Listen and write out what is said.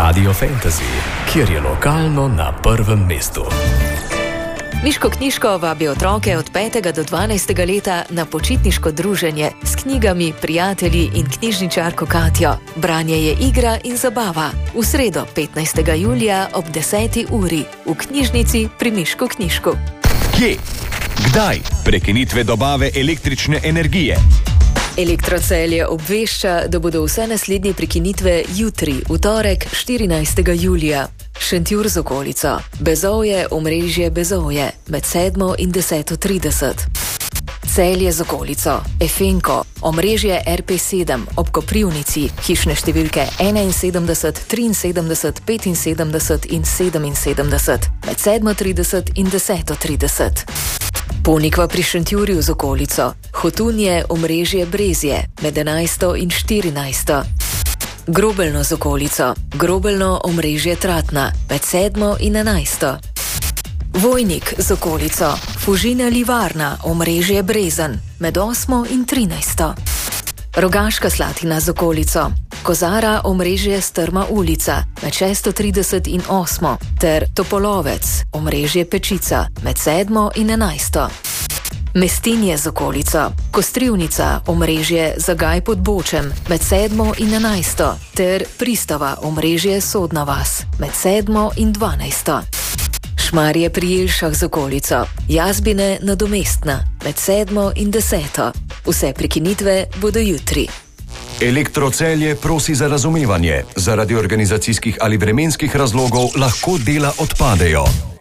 Radio Fantasy, kjer je lokalno na prvem mestu. Miško knjižko vabi otroke od 5. do 12. leta na počitniško druženje s knjigami, prijatelji in knjižničarko Katjo. Branje je igra in zabava. V sredo 15. julija ob 10. uri v knjižnici pri Miško knjižku. Kje? Kdaj? Prekinitve dobave električne energije. Elektrocelje obvešča, da bodo vse naslednje prekinitve jutri, v torek 14. julija. Šentjur z okolico, Bezovje, omrežje Bezovje, med 7 in 10:30. Celje z okolico, Efenko, omrežje RP7 ob Koprivnici, hišne številke 71, 73, 75 in 77, med 7:30 in 10:30. Ponikva pri Šentjurju z okolico, Hotunje, omrežje Brezje, med 11 in 14. Grobelno z okolico, Grobelno, omrežje Tratna, med 7 in 11. Vojnik z okolico, Fužina Livarna, omrežje Brezen, med 8 in 13. Rogaška Slatina z okolico, Kozara, omrežje Strma ulica, med 6:30 in 8, ter Topolovec, omrežje Pečica, med 7 in 11. Mestinje z okolico, Kostrivnica, omrežje Zagaj pod Bočem, med 7 in 11, ter Pristava, omrežje Sodna vas, med 7 in 12. Šmarje pri Jelšah z okolico, Jazbine nadomestna, med 7 in 10. Vse prekinitve bodo jutri. Elektrocelje prosi za razumevanje. Zaradi organizacijskih ali vremenskih razlogov lahko dela odpadejo.